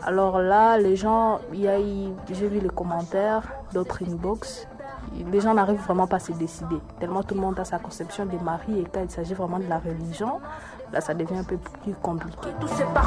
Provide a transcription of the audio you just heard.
Alors là, les gens, j'ai vu les commentaires, d'autres inbox. Les gens n'arrivent vraiment pas à se décider. Tellement tout le monde a sa conception des maris et quand il s'agit vraiment de la religion, là ça devient un peu plus compliqué. Tout c'est